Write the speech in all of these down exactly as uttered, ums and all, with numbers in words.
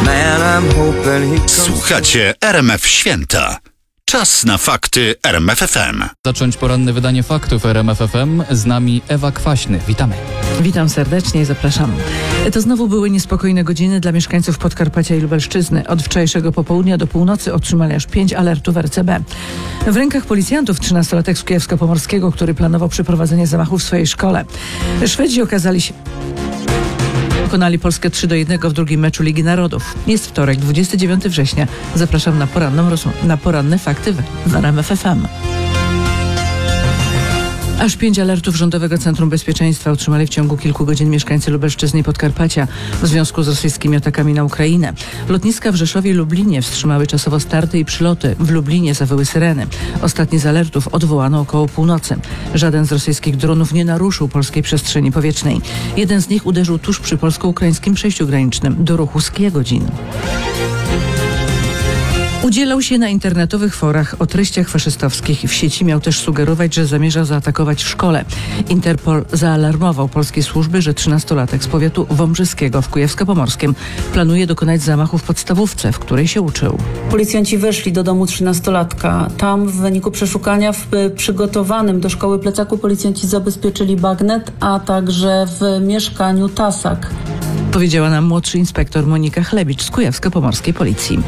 Słuchacie R M F Święta. Czas na fakty R M F F M. Zacząć poranne wydanie faktów R M F F M. Z nami Ewa Kwaśny. Witamy. Witam serdecznie i zapraszam. To znowu były niespokojne godziny dla mieszkańców Podkarpacia i Lubelszczyzny. Od wczorajszego popołudnia do północy otrzymali aż pięć alertów R C B. W rękach policjantów trzynastolatek z Kujawsko-Pomorskiego, który planował przeprowadzenie zamachu w swojej szkole. Szwedzi okazali się... Pokonali Polskę trzy do jednego w drugim meczu Ligi Narodów. Jest wtorek, dwudziestego dziewiątego września. Zapraszam na, poranną rozm- na poranne fakty w R M F F M. Aż pięć alertów Rządowego Centrum Bezpieczeństwa otrzymali w ciągu kilku godzin mieszkańcy Lubelszczyzny i Podkarpacia w związku z rosyjskimi atakami na Ukrainę. Lotniska w Rzeszowie i Lublinie wstrzymały czasowo starty i przyloty. W Lublinie zawyły syreny. Ostatni z alertów odwołano około północy. Żaden z rosyjskich dronów nie naruszył polskiej przestrzeni powietrznej. Jeden z nich uderzył tuż przy polsko-ukraińskim przejściu granicznym do ruchu z Kijegodzin. Udzielał się na internetowych forach o treściach faszystowskich. W sieci miał też sugerować, że zamierza zaatakować w szkole. Interpol zaalarmował polskie służby, że trzynastolatek z powiatu wąbrzyskiego w Kujawsko-Pomorskim planuje dokonać zamachu w podstawówce, w której się uczył. Policjanci weszli do domu trzynastolatka. Tam w wyniku przeszukania w przygotowanym do szkoły plecaku policjanci zabezpieczyli bagnet, a także w mieszkaniu tasak. Powiedziała nam młodszy inspektor Monika Chlebicz z Kujawsko-Pomorskiej Policji.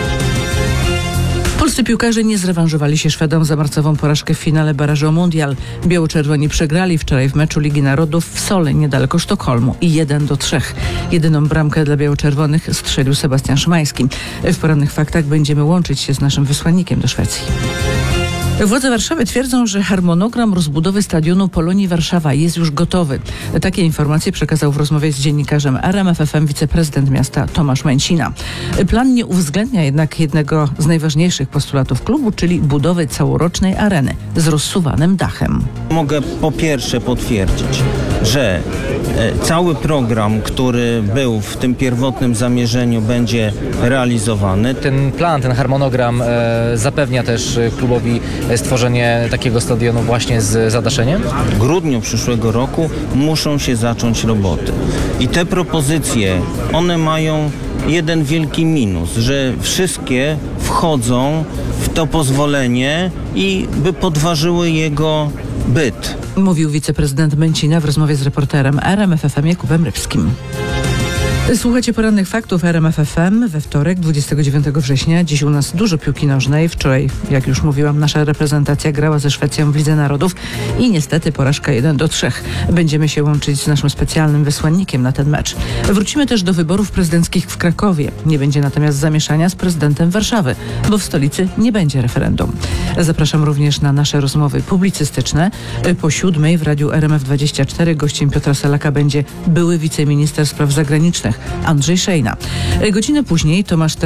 Polscy piłkarze nie zrewanżowali się Szwedom za marcową porażkę w finale barażu o Mundial. Biało-czerwoni przegrali wczoraj w meczu Ligi Narodów w Sole, niedaleko Sztokholmu i jeden do trzech. Jedyną bramkę dla biało-czerwonych strzelił Sebastian Szymański. W porannych faktach będziemy łączyć się z naszym wysłannikiem do Szwecji. Władze Warszawy twierdzą, że harmonogram rozbudowy stadionu Polonii Warszawa jest już gotowy. Takie informacje przekazał w rozmowie z dziennikarzem R M F F M wiceprezydent miasta Tomasz Mencina. Plan nie uwzględnia jednak jednego z najważniejszych postulatów klubu, czyli budowy całorocznej areny z rozsuwanym dachem. Mogę po pierwsze potwierdzić, że cały program, który był w tym pierwotnym zamierzeniu, będzie realizowany. Ten plan, ten harmonogram e, zapewnia też klubowi stworzenie takiego stadionu właśnie z zadaszeniem? W grudniu przyszłego roku muszą się zacząć roboty. I te propozycje, one mają jeden wielki minus, że wszystkie wchodzą w to pozwolenie i by podważyły jego byt. Mówił wiceprezydent Mencina w rozmowie z reporterem R M F F M Jakubem Rybskim. Słuchajcie porannych faktów R M F F M we wtorek, dwudziestego dziewiątego września. Dziś u nas dużo piłki nożnej. Wczoraj, jak już mówiłam, nasza reprezentacja grała ze Szwecją w Lidze Narodów i niestety porażka jeden do trzech. Będziemy się łączyć z naszym specjalnym wysłannikiem na ten mecz. Wrócimy też do wyborów prezydenckich w Krakowie. Nie będzie natomiast zamieszania z prezydentem Warszawy, bo w stolicy nie będzie referendum. Zapraszam również na nasze rozmowy publicystyczne. Po siódmej w Radiu R M F dwadzieścia cztery gościem Piotra Selaka będzie były wiceminister spraw zagranicznych Andrzej Szejna. Godzinę później Tomasz